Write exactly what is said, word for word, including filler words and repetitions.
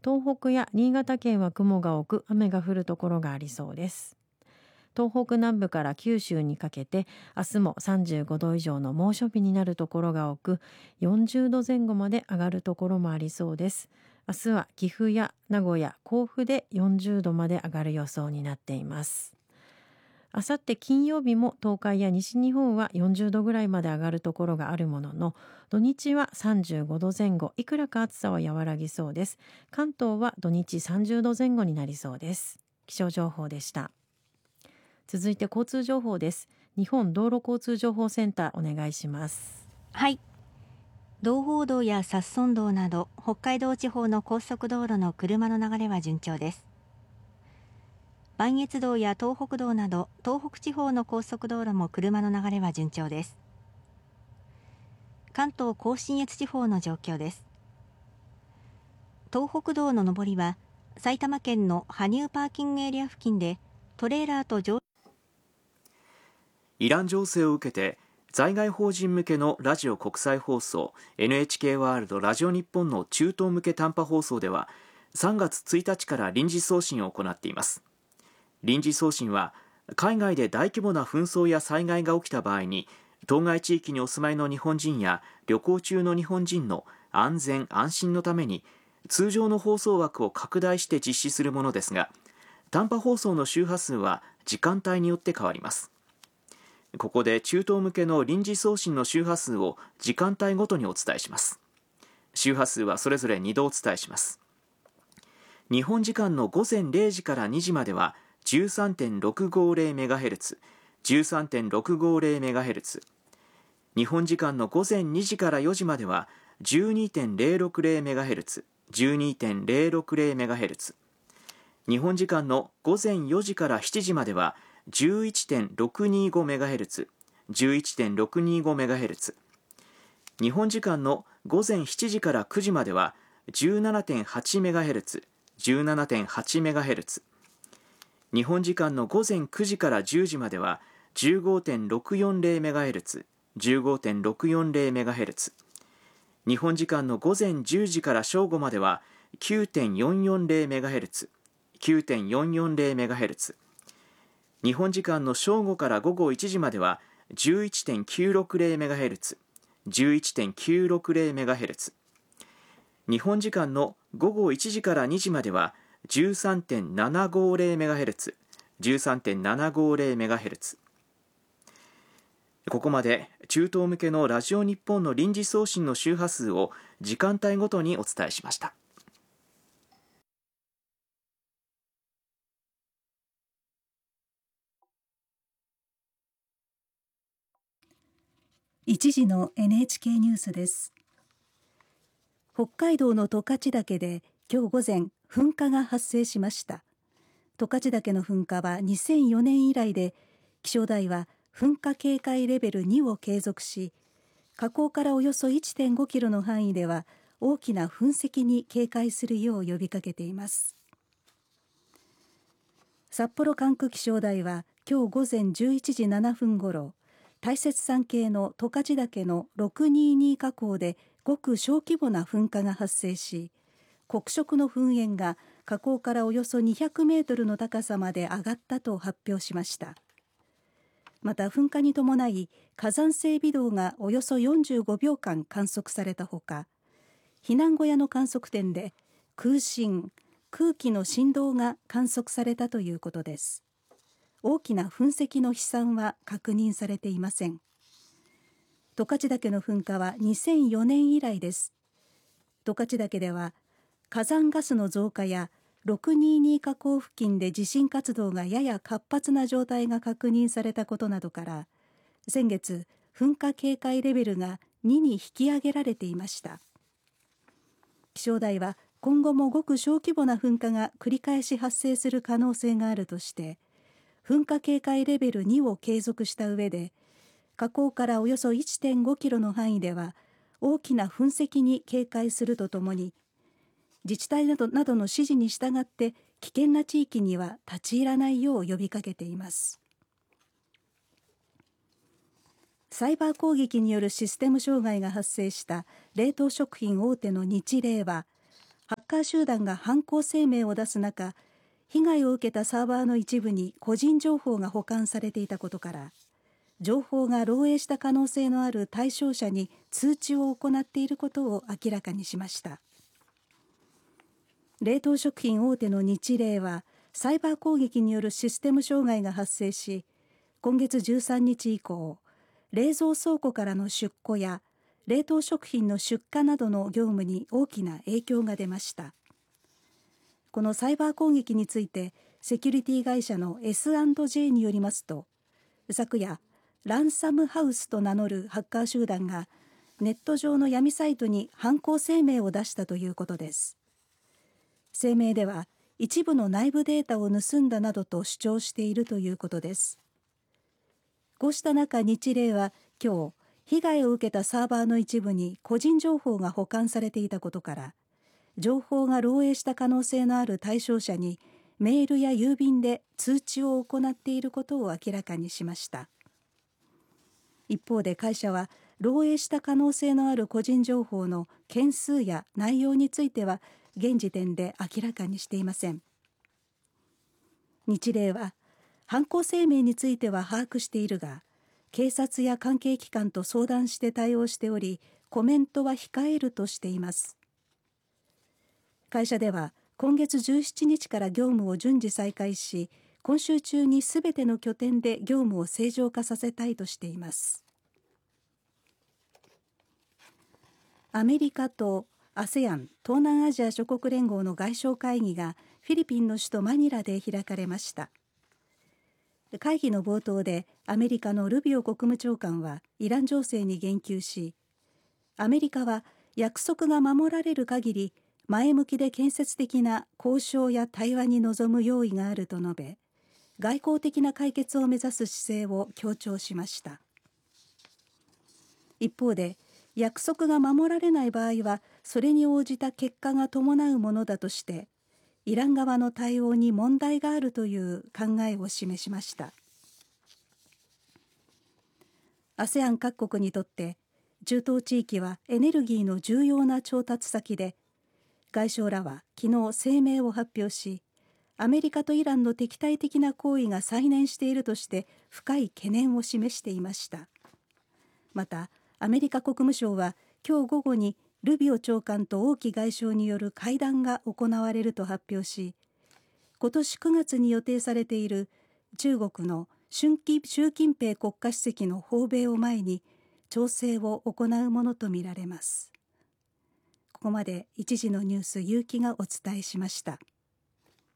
東北や新潟県は雲が多く雨が降るところがありそうです。東北南部から九州にかけて明日もさんじゅうごど以上の猛暑日になるところが多く、よんじゅうどぜん後まで上がるところもありそうです。明日は岐阜や名古屋、甲府でよんじゅうどまで上がる予想になっています。あさって金曜日も東海や西日本はよんじゅうどぐらいまで上がるところがあるものの、土日はさんじゅうごどぜん後、いくらか暑さは和らぎそうです。関東は土日さんじゅうどぜん後になりそうです。気象情報でした。続いて交通情報です。日本道路交通情報センターお願いします。 はい。道邦道や札村道など北海道地方の高速道路の車の流れは順調です。磐越道や東北道など東北地方の高速道路も車の流れは順調です。関東甲信越地方の状況です。東北道の上りは埼玉県の羽生パーキングエリア付近でトレーラーと乗イラン情勢を受けて在外邦人向けのラジオ国際放送 エヌエイチケー ワールドラジオ日本の中東向け短波放送ではさんがつついたちから臨時送信を行っています。臨時送信は海外で大規模な紛争や災害が起きた場合に当該地域にお住まいの日本人や旅行中の日本人の安全安心のために通常の放送枠を拡大して実施するものですが、短波放送の周波数は時間帯によって変わります。ここで中東向けの臨時送信の周波数を時間帯ごとにお伝えします。周波数はそれぞれにどお伝えします。日本時間の午前れいじからにじまでは じゅうさんてんろくごゼロメガヘルツ、じゅうさんてんろくごゼロメガヘルツ、日本時間の午前にじからよじまでは じゅうにてんゼロろくゼロメガヘルツ、じゅうにてんゼロろくゼロメガヘルツ、日本時間の午前よじからしちじまでは じゅういちてんろくにごメガヘルツ、じゅういちてんろくにごメガヘルツ、日本時間の午前しちじからくじまでは じゅうななてんはちメガヘルツ、じゅうななてんはちメガヘルツ、日本時間の午前くじからじゅうじまでは じゅうごてんろくよんゼロメガヘルツ、じゅうごてんろくよんゼロメガヘルツ、日本時間の午前じゅうじから正午までは きゅうてんよんよんゼロメガヘルツ、きゅうてんよんよんゼロメガヘルツ、日本時間の正午から午後いちじまでは じゅういちてんきゅうろくゼロメガヘルツ、じゅういちてんきゅうろくゼロメガヘルツ、日本時間の午後いちじからにじまでは じゅうさんてんななごゼロメガヘルツ、じゅうさんてんななごゼロメガヘルツ。ここまで中東向けのラジオ日本の臨時送信の周波数を時間帯ごとにお伝えしました。 一時の エヌエイチケー ニュースです。北海道の十勝岳で今日午前噴火が発生しました。十勝岳の噴火はにせんよねん以来で、気象台は噴火警戒レベルにを継続し、火口からおよそ いってんごキロの範囲では大きな噴石に警戒するよう呼びかけています。札幌管区気象台は今日午前じゅういちじななふんごろ、大雪山系の十勝岳のろくにーにー火口でごく小規模な噴火が発生し、黒色の噴煙が火口からおよそにひゃくメートルの高さまで上がったと発表しました。また噴火に伴い火山性微動がおよそよんじゅうごびょうかん観測されたほか、避難小屋の観測点で空振、空気の振動が観測されたということです。大きな噴石の飛散は確認されていません。十勝岳の噴火はにせんよねん以来です。十勝岳では火山ガスの増加やろくにーにー火口付近で地震活動がやや活発な状態が確認されたことなどから、先月噴火警戒レベルがにに引き上げられていました。気象台は今後もごく小規模な噴火が繰り返し発生する可能性があるとして、噴火警戒レベルにを継続した上で、火口からおよそ いってんごキロの範囲では大きな噴石に警戒するとともに、自治体などなどの指示に従って危険な地域には立ち入らないよう呼びかけています。サイバー攻撃によるシステム障害が発生した冷凍食品大手のニチレイは、ハッカーカー集団が犯行声明を出す中、被害を受けたサーバーの一部に個人情報が保管されていたことから、情報が漏洩した可能性のある対象者に通知を行っていることを明らかにしました。冷凍食品大手のニチレイは、サイバー攻撃によるシステム障害が発生し、今月じゅうさんにち以降、冷蔵倉庫からの出庫や冷凍食品の出荷などの業務に大きな影響が出ました。このサイバー攻撃について、セキュリティ会社の エスアンドジェー によりますと、昨夜、ランサムハウスと名乗るハッカー集団がネット上の闇サイトに犯行声明を出したということです。声明では、一部の内部データを盗んだなどと主張しているということです。こうした中、ニチレイは今日、被害を受けたサーバーの一部に個人情報が保管されていたことから、情報が漏洩した可能性のある対象者にメールや郵便で通知を行っていることを明らかにしました。一方で会社は、漏洩した可能性のある個人情報の件数や内容については現時点で明らかにしていません。日霊は、犯行声明については把握しているが、警察や関係機関と相談して対応しており、コメントは控えるとしています。会社では今月じゅうしちにちから業務を順次再開し、今週中にすべての拠点で業務を正常化させたいとしています。アメリカと アセアン 東南アジア諸国連合の外相会議がフィリピンの首都マニラで開かれました。会議の冒頭でアメリカのルビオ国務長官はイラン情勢に言及し、アメリカは約束が守られる限り前向きで建設的な交渉や対話に臨む用意があると述べ、外交的な解決を目指す姿勢を強調しました。一方で、約束が守られない場合はそれに応じた結果が伴うものだとして、イラン側の対応に問題があるという考えを示しました。 アセアン 各国にとって中東地域はエネルギーの重要な調達先で、外相らは昨日声明を発表し、アメリカとイランの敵対的な行為が再燃しているとして深い懸念を示していました。またアメリカ国務省は今日午後にルビオ長官と王毅外相による会談が行われると発表し、今年くがつに予定されている中国の習近平国家主席の訪米を前に調整を行うものとみられます。ここまで一時のニュース、結城がお伝えしました。